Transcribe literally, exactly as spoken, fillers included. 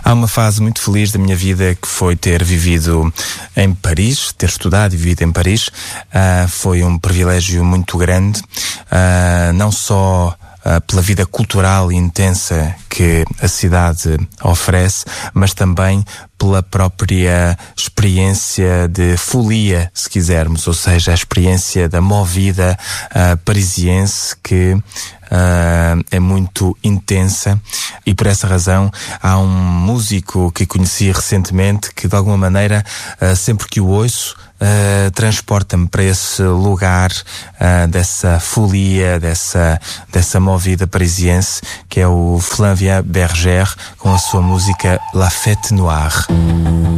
Há uma fase muito feliz da minha vida que foi ter vivido em Paris, ter estudado e vivido em Paris. Uh, foi um privilégio muito grande, uh, não só uh, pela vida cultural intensa que a cidade oferece, mas também pela própria experiência de folia, se quisermos, ou seja, a experiência da movida uh, parisiense que Uh, é muito intensa, e por essa razão há um músico que conheci recentemente que de alguma maneira uh, sempre que o ouço uh, transporta-me para esse lugar uh, dessa folia, dessa, dessa movida parisiense, que é o Flavien Berger com a sua música La Fête Noire.